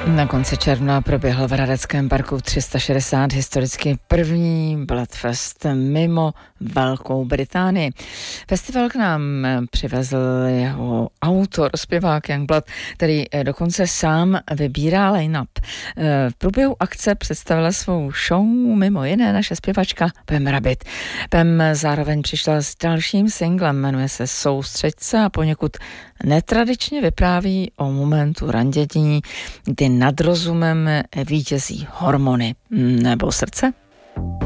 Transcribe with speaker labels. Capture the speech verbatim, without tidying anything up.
Speaker 1: Na konci června proběhl v Hradeckém parku tři sta šedesát historicky první Bloodfest mimo Velkou Británii. Festival k nám přivezl jeho autor, zpěvák Youngblood, který dokonce sám vybírá line-up. V průběhu akce představila svou show mimo jiné naše zpěvačka Pam Rabbit. Pam zároveň přišla s dalším singlem, jmenuje se Soustřeď se a poněkud netradičně vypráví o momentu randění, kdy nad rozumem vítězí hormony nebo srdce.